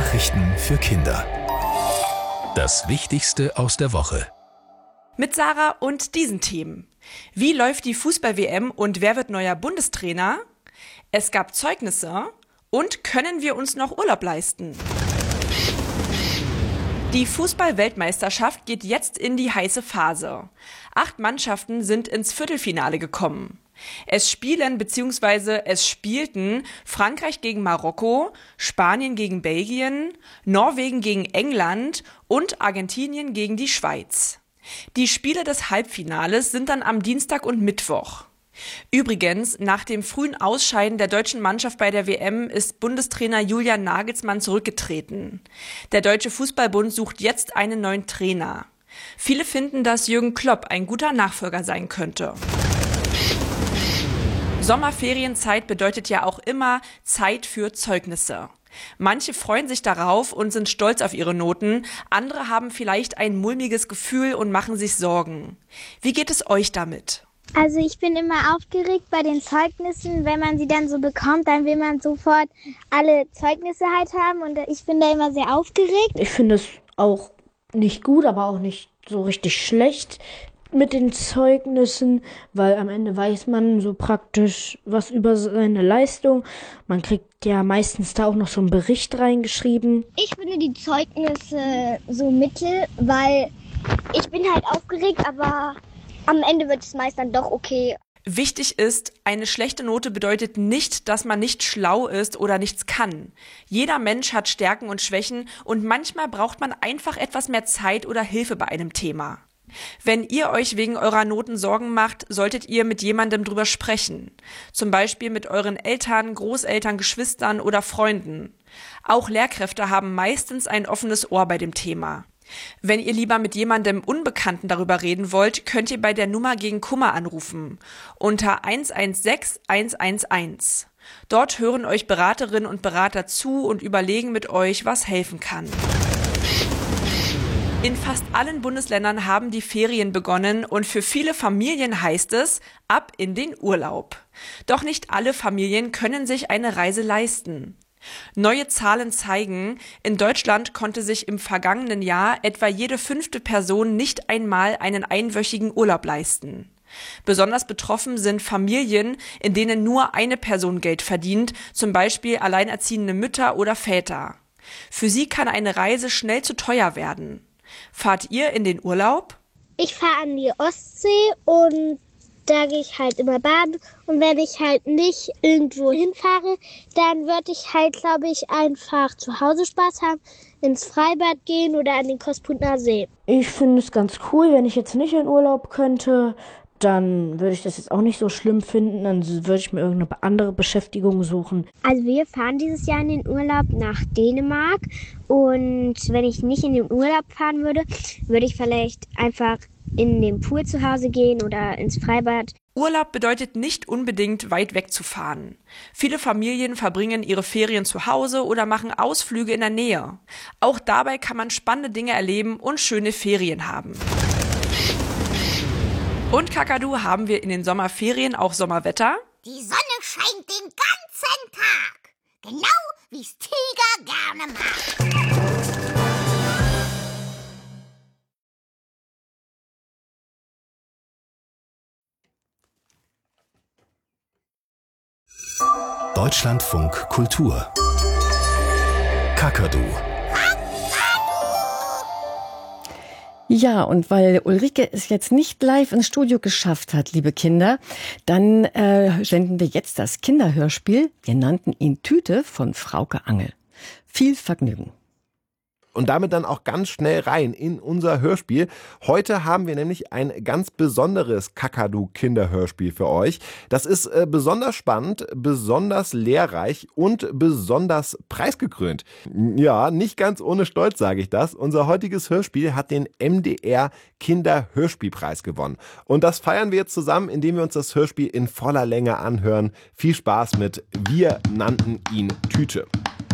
Nachrichten für Kinder. Das Wichtigste aus der Woche. Mit Sarah und diesen Themen. Wie läuft die Fußball-WM und wer wird neuer Bundestrainer? Es gab Zeugnisse und können wir uns noch Urlaub leisten? Die Fußball-Weltmeisterschaft geht jetzt in die heiße Phase. 8 Mannschaften sind ins Viertelfinale gekommen. Es spielen bzw. es spielten Frankreich gegen Marokko, Spanien gegen Belgien, Norwegen gegen England und Argentinien gegen die Schweiz. Die Spiele des Halbfinales sind dann am Dienstag und Mittwoch. Übrigens, nach dem frühen Ausscheiden der deutschen Mannschaft bei der WM ist Bundestrainer Julian Nagelsmann zurückgetreten. Der Deutsche Fußballbund sucht jetzt einen neuen Trainer. Viele finden, dass Jürgen Klopp ein guter Nachfolger sein könnte. Sommerferienzeit bedeutet ja auch immer Zeit für Zeugnisse. Manche freuen sich darauf und sind stolz auf ihre Noten, andere haben vielleicht ein mulmiges Gefühl und machen sich Sorgen. Wie geht es euch damit? Also ich bin immer aufgeregt bei den Zeugnissen. Wenn man sie dann so bekommt, dann will man sofort alle Zeugnisse halt haben und ich bin da immer sehr aufgeregt. Ich finde es auch nicht gut, aber auch nicht so richtig schlecht mit den Zeugnissen, weil am Ende weiß man so praktisch was über seine Leistung. Man kriegt ja meistens da auch noch so einen Bericht reingeschrieben. Ich finde die Zeugnisse so mittel, weil ich bin halt aufgeregt, aber am Ende wird es meist dann doch okay. Wichtig ist, eine schlechte Note bedeutet nicht, dass man nicht schlau ist oder nichts kann. Jeder Mensch hat Stärken und Schwächen und manchmal braucht man einfach etwas mehr Zeit oder Hilfe bei einem Thema. Wenn ihr euch wegen eurer Noten Sorgen macht, solltet ihr mit jemandem drüber sprechen. Zum Beispiel mit euren Eltern, Großeltern, Geschwistern oder Freunden. Auch Lehrkräfte haben meistens ein offenes Ohr bei dem Thema. Wenn ihr lieber mit jemandem Unbekannten darüber reden wollt, könnt ihr bei der Nummer gegen Kummer anrufen. Unter 116 111. Dort hören euch Beraterinnen und Berater zu und überlegen mit euch, was helfen kann. In fast allen Bundesländern haben die Ferien begonnen und für viele Familien heißt es, ab in den Urlaub. Doch nicht alle Familien können sich eine Reise leisten. Neue Zahlen zeigen, in Deutschland konnte sich im vergangenen Jahr etwa jede 5. Person nicht einmal einen einwöchigen Urlaub leisten. Besonders betroffen sind Familien, in denen nur eine Person Geld verdient, zum Beispiel alleinerziehende Mütter oder Väter. Für sie kann eine Reise schnell zu teuer werden. Fahrt ihr in den Urlaub? Ich fahre an die Ostsee und da gehe ich halt immer baden. Und wenn ich halt nicht irgendwo hinfahre, dann würde ich halt, glaube ich, einfach zu Hause Spaß haben, ins Freibad gehen oder an den Kosputner See. Ich finde es ganz cool, wenn ich jetzt nicht in Urlaub könnte, dann würde ich das jetzt auch nicht so schlimm finden, dann würde ich mir irgendeine andere Beschäftigung suchen. Also wir fahren dieses Jahr in den Urlaub nach Dänemark und wenn ich nicht in den Urlaub fahren würde, würde ich vielleicht einfach in den Pool zu Hause gehen oder ins Freibad. Urlaub bedeutet nicht unbedingt weit weg zu fahren. Viele Familien verbringen ihre Ferien zu Hause oder machen Ausflüge in der Nähe. Auch dabei kann man spannende Dinge erleben und schöne Ferien haben. Und Kakadu, haben wir in den Sommerferien auch Sommerwetter? Die Sonne scheint den ganzen Tag. Genau wie's Tiger gerne mag. Deutschlandfunk Kultur. Kakadu. Ja, und weil Ulrike es jetzt nicht live ins Studio geschafft hat, liebe Kinder, dann senden wir jetzt das Kinderhörspiel. Wir nannten ihn Tüte von Frauke Angel. Viel Vergnügen. Und damit dann auch ganz schnell rein in unser Hörspiel. Heute haben wir nämlich ein ganz besonderes Kakadu-Kinderhörspiel für euch. Das ist besonders spannend, besonders lehrreich und besonders preisgekrönt. Ja, nicht ganz ohne Stolz sage ich das. Unser heutiges Hörspiel hat den MDR Kinderhörspielpreis gewonnen. Und das feiern wir jetzt zusammen, indem wir uns das Hörspiel in voller Länge anhören. Viel Spaß mit Wir nannten ihn Tüte.